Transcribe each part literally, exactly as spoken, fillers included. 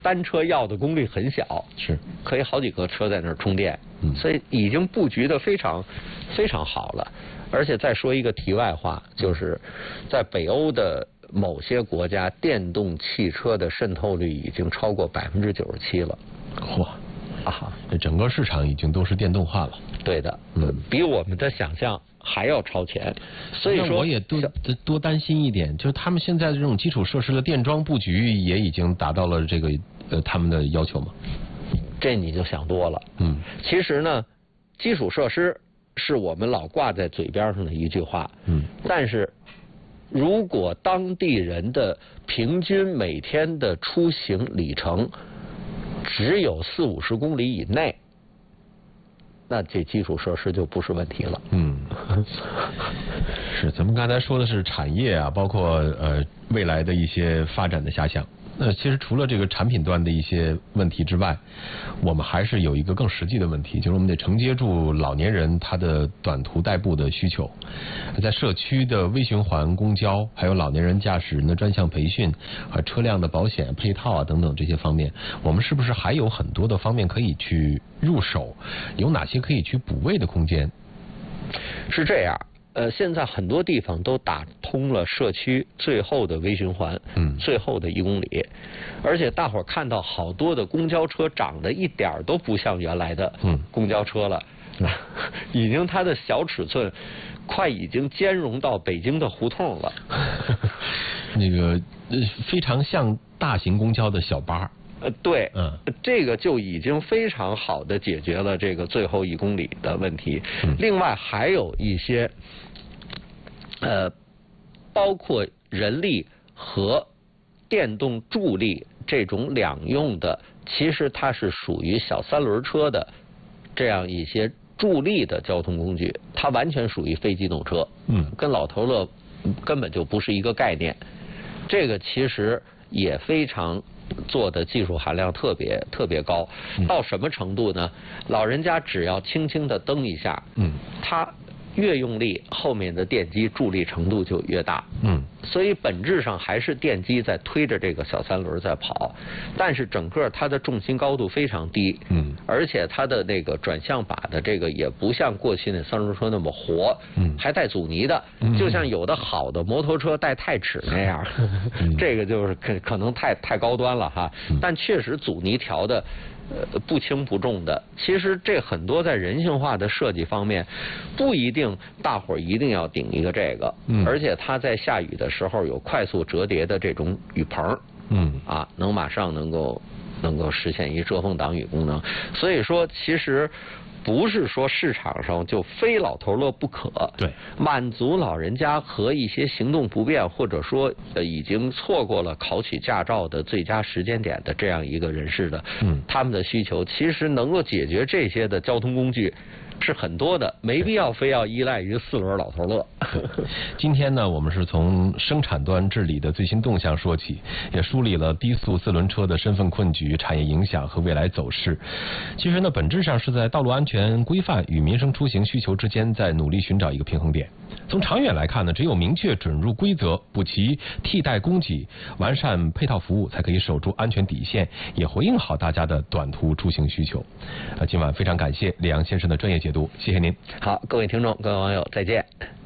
单车要的功率很小， 是可以好几个车在那儿充电， 嗯， 所以已经布局的非常非常好了。而且再说一个题外话，就是在北欧的某些国家，电动汽车的渗透率已经超过百分之九十七了。 嚯！啊，这整个市场已经都是电动化了。 对的， 嗯， 比我们的想象还要超前。所以说， 我也多多担心一点，就是他们现在的这种基础设施的电桩布局也已经达到了这个呃他们的要求吗？ 这你就想多了。 嗯， 其实呢，基础设施是我们老挂在嘴边上的一句话。 嗯， 但是如果当地人的平均每天的出行里程只有四五十公里以内，那这基础设施就不是问题了。 嗯，是，咱们刚才说的是产业啊，包括呃未来的一些发展的遐想。那其实除了这个产品端的一些问题之外，我们还是有一个更实际的问题，就是我们得承接住老年人他的短途代步的需求。在社区的微循环公交，还有老年人驾驶人的专项培训和车辆的保险配套啊等等这些方面，我们是不是还有很多的方面可以去入手？有哪些可以去补位的空间？ 是这样。呃，现在很多地方都打通了社区最后的微循环， 嗯， 最后的一公里，而且大伙儿看到好多的公交车长得一点儿都不像原来的公交车了，嗯、已经它的小尺寸快已经兼容到北京的胡同了， 那个非常像大型公交的小巴。 呃，对， 嗯， 这个就已经非常好的解决了这个最后一公里的问题。 嗯、 另外还有一些，呃，包括人力和电动助力这种两用的，其实它是属于小三轮车的这样一些助力的交通工具，它完全属于非机动车。 嗯， 跟老头乐根本就不是一个概念。这个其实也非常。做的技术含量特别特别高，到什么程度呢？老人家只要轻轻的蹬一下， 嗯， 他越用力，后面的电机助力程度就越大。 嗯， 所以本质上还是电机在推着这个小三轮在跑，但是整个它的重心高度非常低。 嗯，而且它的那个转向把的这个也不像过去那三轮车那么活， 嗯， 还带阻尼的， 嗯、 就像有的好的摩托车带钛齿那样，嗯、这个就是可可能太太高端了哈。 嗯、 但确实阻尼调的。呃，不轻不重的，其实这很多在人性化的设计方面，不一定大伙儿一定要顶一个这个， 嗯， 而且它在下雨的时候有快速折叠的这种雨棚， 嗯， 啊，能马上能够能够实现一遮风挡雨功能，所以说其实。不是说市场上就非老头乐不可， 对， 满足老人家和一些行动不便或者说呃已经错过了考取驾照的最佳时间点的这样一个人士的， 嗯， 他们的需求其实能够解决这些的交通工具是很多的，没必要非要依赖于四轮老头乐。 今天呢，我们是从生产端治理的最新动向说起，也梳理了低速四轮车的身份困局、产业影响和未来走势。其实呢，本质上是在道路安全规范与民生出行需求之间在努力寻找一个平衡点。从长远来看呢，只有明确准入规则，补齐替代供给，完善配套服务，才可以守住安全底线，也回应好大家的短途出行需求。啊，今晚非常感谢李阳先生的专业解读，谢谢您。 好，各位听众、各位网友，再见。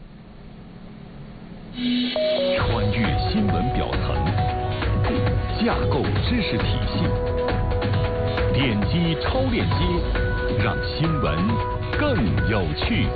穿越新闻表层，架构知识体系，点击超链接，让新闻更有趣。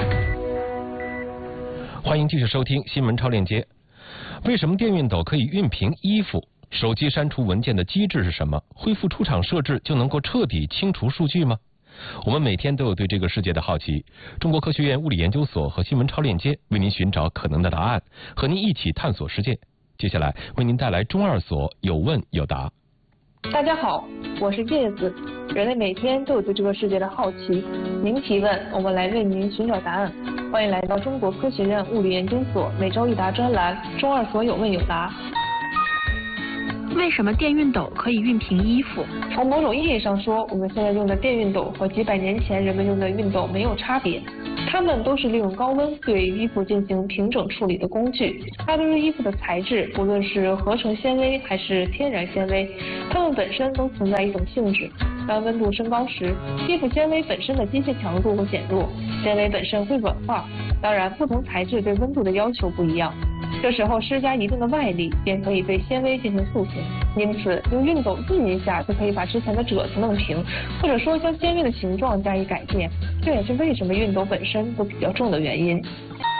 欢迎继续收听新闻超链接。为什么电熨斗可以熨平衣服？手机删除文件的机制是什么？恢复出厂设置就能够彻底清除数据吗？我们每天都有对这个世界的好奇。中国科学院物理研究所和新闻超链接为您寻找可能的答案，和您一起探索世界。接下来为您带来中二所有问有答。 大家好，我是叶子。人类每天都有对这个世界的好奇，您提问，我们来为您寻找答案。欢迎来到中国科学院物理研究所每周一答专栏《中二所有问有答》。 为什么电熨斗可以熨平衣服？ 从某种意义上说，我们现在用的电熨斗和几百年前人们用的熨斗没有差别，它们都是利用高温对衣服进行平整处理的工具。大多数衣服的材质，不论是合成纤维还是天然纤维，它们本身都存在一种性质。当温度升高时，衣服纤维本身的机械强度会减弱，纤维本身会软化。当然，不同材质对温度的要求不一样，这时候施加一定的外力，便可以对纤维进行塑形。因此，用熨斗熨一下就可以把之前的褶子弄平，或者说将纤维的形状加以改变。这也是为什么熨斗本身都比较重的原因。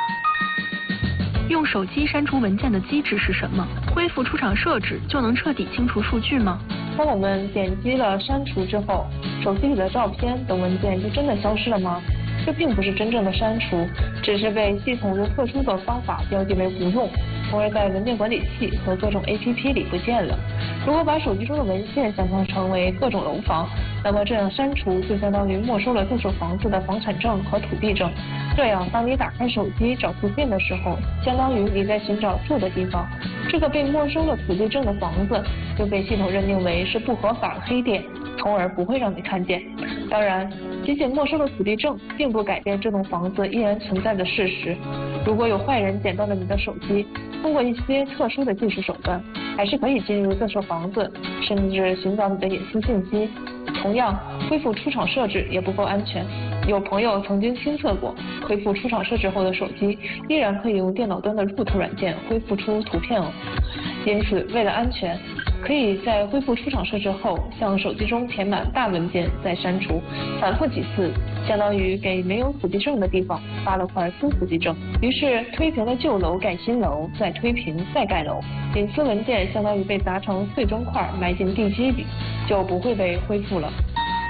用手机删除文件的机制是什么？恢复出厂设置就能彻底清除数据吗？ 当我们点击了删除之后，手机里的照片等文件就真的消失了吗？这并不是真正的删除，只是被系统用特殊的方法标记为不用，从而在文件管理器和各种 A P P 里不见了。如果把手机中的文件想象成为各种楼房，那么这样删除就相当于没收了自首房子的房产证和土地证。这样，当你打开手机找图片的时候，相当于你在寻找住的地方。这个被没收了土地证的房子就被系统认定为是不合法的黑店，从而不会让你看见。当然，仅仅没收了土地证，并不改变这栋房子依然存在的事实。如果有坏人捡到了你的手机，通过一些特殊的技术手段，还是可以进入自首房子，甚至寻找你的隐私信息。同样，恢复出厂设置也不够安全。有朋友曾经亲测过，恢复出厂设置后的手机依然可以用电脑端的 root 软件恢复出图片哦。因此，为了安全，可以在恢复出厂设置后，向手机中填满大文件再删除，反复几次，相当于给没有土地证的地方发了块新土地证。于是推平了旧楼盖新楼，再推平再盖楼，隐私文件相当于被砸成碎砖块埋进地基里，就不会被恢复了。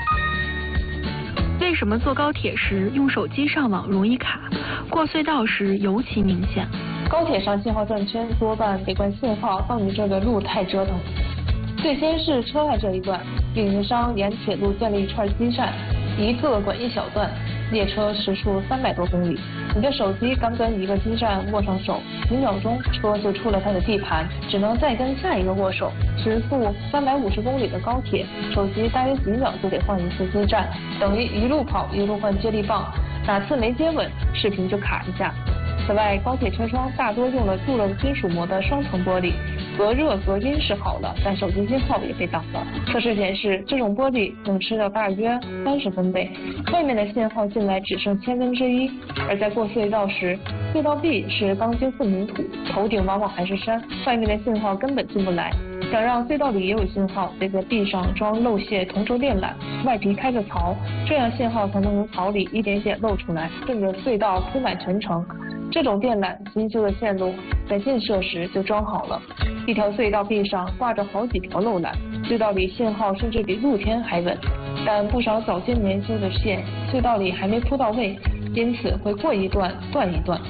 为什么坐高铁时用手机上网容易卡，过隧道时尤其明显？ 高铁上信号断圈多半得怪信号到你这个路太折腾。最先是车外这一段，运营商沿铁路建立一串基站，一个管一小段，列车时速三百多公里。你的手机刚跟一个基站握上手，几秒钟车就出了它的地盘，只能再跟下一个握手。时速三百五十公里的高铁，手机大约几秒就得换一次基站，等于一路跑一路换接力棒，哪次没接稳，视频就卡一下。此外，高铁车窗大多用了镀了金属膜的双层玻璃，隔热隔音是好了，但手机信号也被挡了。测试显示，这种玻璃能吃掉大约三十分贝，外面的信号进来只剩千分之一。而在过隧道时，隧道壁是钢筋混凝土，头顶往往还是山，外面的信号根本进不来。想让隧道里也有信号，得在壁上装漏泄同轴电缆，外皮开个槽，这样信号才能从槽里一点点漏出来，顺着隧道铺满全程。这种电缆新修的线路在建设时就装好了，一条隧道壁上挂着好几条漏缆，隧道里信号甚至比露天还稳。但不少早些年修的线，隧道里还没铺到位，因此会过一段断一段。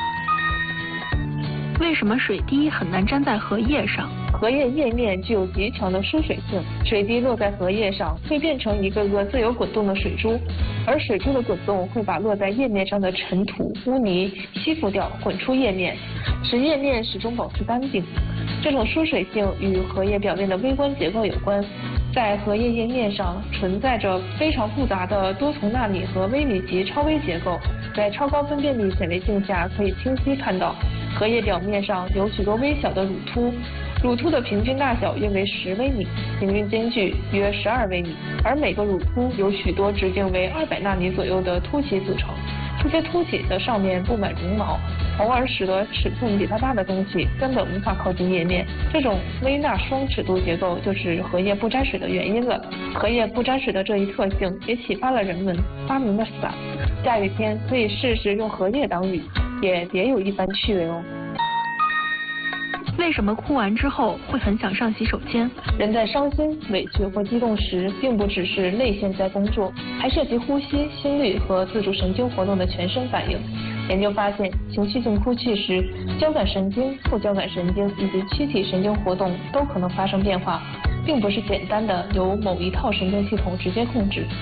为什么水滴很难粘在荷叶上？ 荷叶叶面具有极强的疏水性，水滴落在荷叶上会变成一个个自由滚动的水珠，而水珠的滚动会把落在叶面上的尘土、污泥吸附掉，滚出叶面，使叶面始终保持干净。这种疏水性与荷叶表面的微观结构有关。在荷叶叶面上存在着非常复杂的多重纳米和微米级超微结构，在超高分辨率显微镜下可以清晰看到，荷叶表面上有许多微小的乳突，乳突的平均大小约为十微米，平均间距约十二微米，而每个乳突有许多直径为二百纳米左右的凸起组成。这些凸起的上面布满绒毛，从而使得尺寸比它大的东西根本无法靠近叶面。这种微纳双尺度结构就是荷叶不沾水的原因了。荷叶不沾水的这一特性也启发了人们发明了伞，下雨天可以试试用荷叶挡雨，也别有一番趣味哦。 为什么哭完之后会很想上洗手间？ 人在伤心、委屈或激动时，并不只是泪腺在工作，还涉及呼吸、心率和自主神经活动的全身反应。研究发现，情绪性哭泣时，交感神经、副交感神经以及躯体神经活动都可能发生变化，并不是简单的由某一套神经系统直接控制。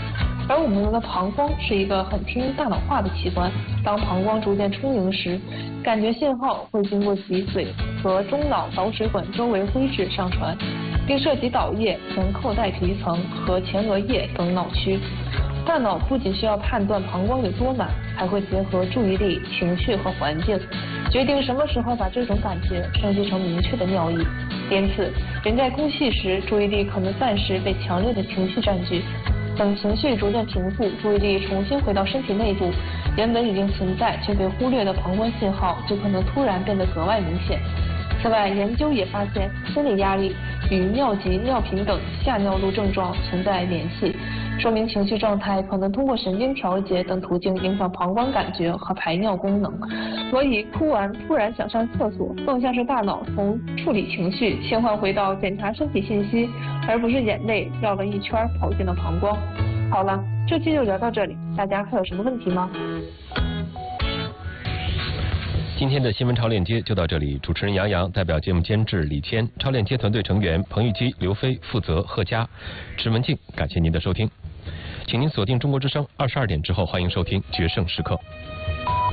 而我们的膀胱是一个很听大脑话的器官，当膀胱逐渐充盈时，感觉信号会经过脊髓和中脑导水管周围灰质上传，并涉及岛叶、前扣带皮层和前额叶等脑区。大脑不仅需要判断膀胱有多满，还会结合注意力、情绪和环境，决定什么时候把这种感觉升级成明确的尿意。因此，人在空隙时，注意力可能暂时被强烈的情绪占据。等情绪逐渐平复，注意力重新回到身体内部，原本已经存在却被忽略的膀胱信号就可能突然变得格外明显。此外，研究也发现，心理压力与尿急、尿频等下尿路症状存在联系，说明情绪状态可能通过神经调节等途径影响膀胱感觉和排尿功能。所以，哭完突然想上厕所，更像是大脑从处理情绪切换回到检查身体信息，而不是眼泪绕了一圈跑进了膀胱。好了，这期就聊到这里，大家还有什么问题吗？ 今天的新闻超链接就到这里，主持人杨洋代表节目监制李谦，超链接团队成员彭玉基、刘飞，负责贺佳、池文静，感谢您的收听，请您锁定中国之声二十二点之后，欢迎收听决胜时刻。